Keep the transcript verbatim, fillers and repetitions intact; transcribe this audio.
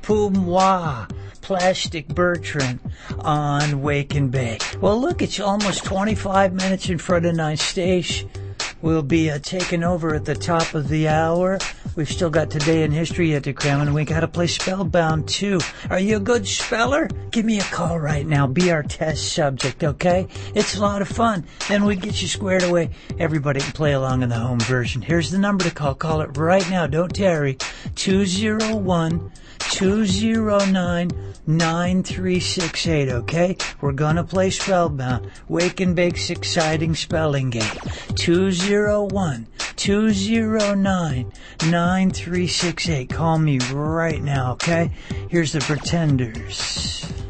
Pour-moi, Plastic Bertrand on Wake and Bake. Well, look, it's almost twenty-five minutes in front of nine station. We'll be uh, taking over at the top of the hour. We've still got Today in History yet to cram, and we got to play Spellbound, too. Are you a good speller? Give me a call right now. Be our test subject, okay? It's a lot of fun. Then we get you squared away. Everybody can play along in the home version. Here's the number to call. Call it right now. Don't tarry. two oh one, two oh nine, nine three six eight, okay? We're gonna play Spellbound. Wake and Bake's exciting spelling game. two oh one, two oh nine, nine three six eight. Call me right now, okay? Here's the Pretenders.